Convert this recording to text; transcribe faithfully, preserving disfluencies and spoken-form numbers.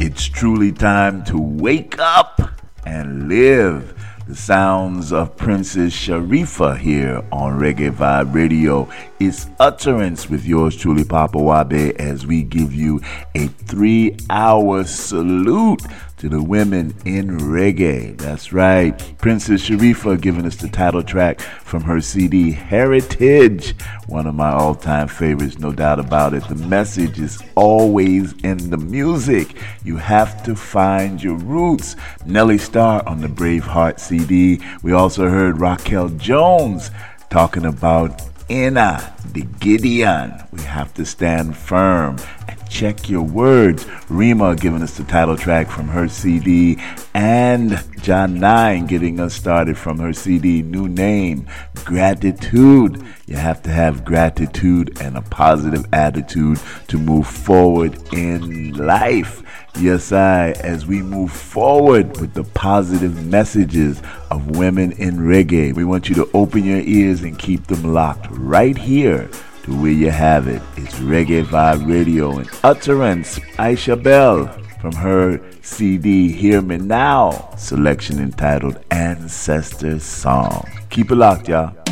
It's truly time to wake up and live. The sounds of Princess Sharifa here on Reggae Vibe Radio. It's Utterance with yours truly, Papa Wabe, as we give you a three-hour salute to the women in reggae. That's right. Princess Sharifa giving us the title track from her C D, Heritage. One of my all-time favorites, no doubt about it. The message is always in the music. You have to find your roots. Nelly Starr on the Braveheart C D. We also heard Raquel Jones talking about Inna, the Gideon. We have to stand firm and check your words. Rima giving us the title track from her C D, and John Nine getting us started from her C D, New Name, Gratitude. You have to have gratitude and a positive attitude to move forward in life. Yes, I, as we move forward with the positive messages of women in reggae, we want you to open your ears and keep them locked right here to where you have it. It's Reggae Vibe Radio and Utterance. Aisha Bell from her C D, Hear Me Now, selection entitled Ancestor Song. Keep it locked, y'all.